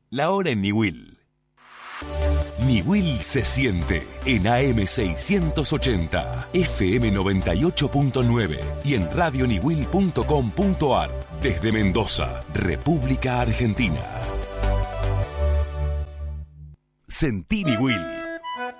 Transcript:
La hora en Niwil. Niwil se siente en AM 680, FM 98.9 y en radioniwil.com.ar desde Mendoza, República Argentina. Sentí Niwil.